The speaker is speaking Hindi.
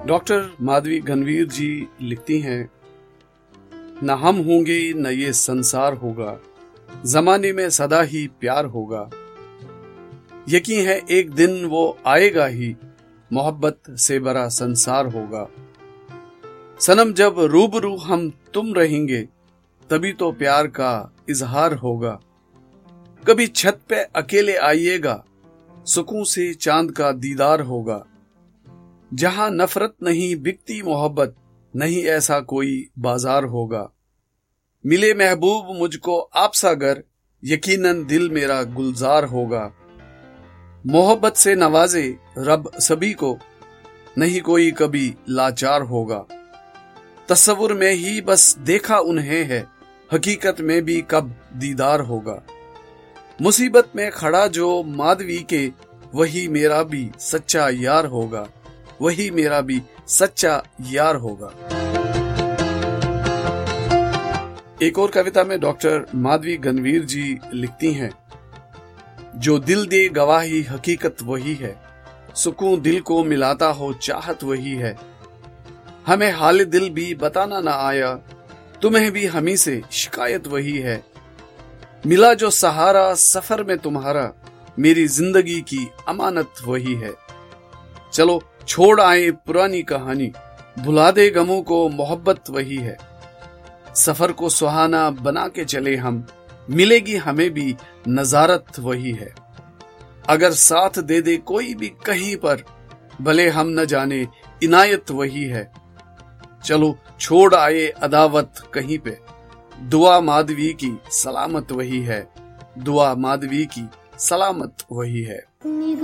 डॉक्टर माधवी गणवीर जी लिखती हैं, न हम होंगे न ये संसार होगा, जमाने में सदा ही प्यार होगा। यकीन है एक दिन वो आएगा ही, मोहब्बत से भरा संसार होगा। सनम जब रूबरू हम तुम रहेंगे, तभी तो प्यार का इजहार होगा। कभी छत पे अकेले आइएगा, सुकून से चांद का दीदार होगा। जहां नफरत नहीं बिकती मोहब्बत, नहीं ऐसा कोई बाजार होगा। मिले महबूब मुझको आपसा गर, यकीनन दिल मेरा गुलजार होगा। मोहब्बत से नवाजे रब सभी को, नहीं कोई कभी लाचार होगा। तस्वुर में ही बस देखा उन्हें है, हकीकत में भी कब दीदार होगा। मुसीबत में खड़ा जो माधवी के, वही मेरा भी सच्चा यार होगा, वही मेरा भी सच्चा यार होगा। एक और कविता में डॉक्टर माधवी गणवीर जी लिखती हैं, जो दिल दे गवाही हकीकत वही है, सुकून दिल को मिलाता हो चाहत वही है। हमें हाल दिल भी बताना ना आया, तुम्हें भी हमी से शिकायत वही है। मिला जो सहारा सफर में तुम्हारा, मेरी जिंदगी की अमानत वही है। चलो छोड़ आए पुरानी कहानी, भुला दे गमों को मोहब्बत वही है। सफर को सुहाना बना के चले हम, मिलेगी हमें भी नजारत वही है। अगर साथ दे दे कोई भी कहीं पर, भले हम न जाने इनायत वही है। चलो छोड़ आए अदावत कहीं पे, दुआ माधवी की सलामत वही है, दुआ माधवी की सलामत वही है।